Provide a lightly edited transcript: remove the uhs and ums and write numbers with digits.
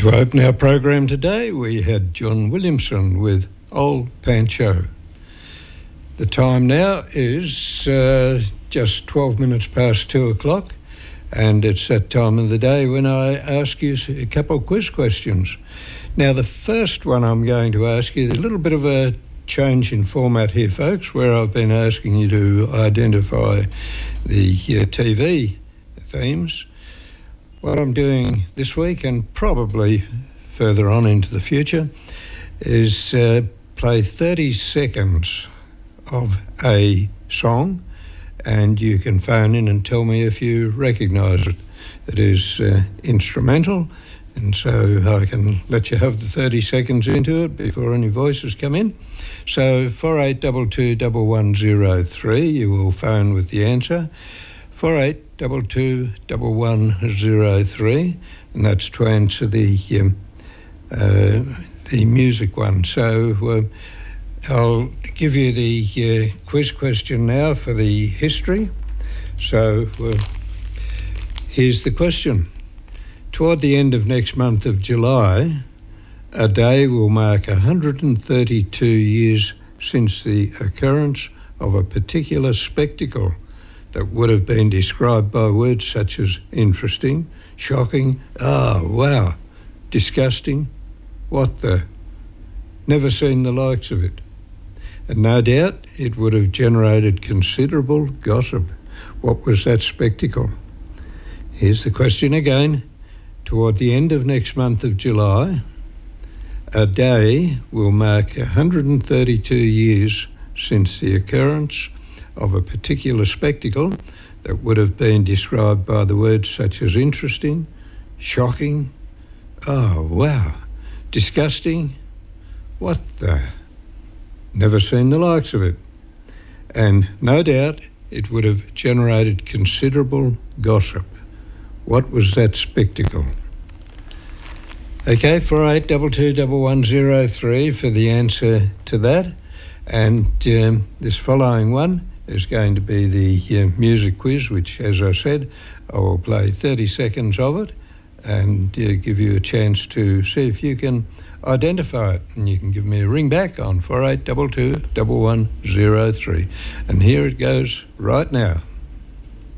To open our program today, we had John Williamson with Old Pancho. The time now is just 12 minutes past 2 o'clock, and it's that time of the day when I ask you a couple of quiz questions. Now, the first one I'm going to ask you, a little bit of a change in format here, folks, where I've been asking you to identify the TV themes. What I'm doing this week, and probably further on into the future, is play 30 seconds of a song, and you can phone in and tell me if you recognise it. It is instrumental, and so I can let you have the 30 seconds into it before any voices come in. So 48221103, you will phone with the answer. 48221103, and that's to answer the music one. So I'll give you the quiz question now for the history. So here's the question. Toward the end of next month of July, a day will mark 132 years since the occurrence of a particular spectacle that would have been described by words such as interesting, shocking, wow, disgusting, what the, never seen the likes of it. And no doubt it would have generated considerable gossip. What was that spectacle? Here's the question again. Toward the end of next month of July, a day will mark 132 years since the occurrence of a particular spectacle that would have been described by the words such as interesting, shocking, wow, disgusting, what the, never seen the likes of it. And no doubt it would have generated considerable gossip. What was that spectacle? Okay, 48221103 for the answer to that. And this following one is going to be the music quiz, which, as I said, I will play 30 seconds of it and give you a chance to see if you can identify it. And you can give me a ring back on 48221103. And here it goes right now.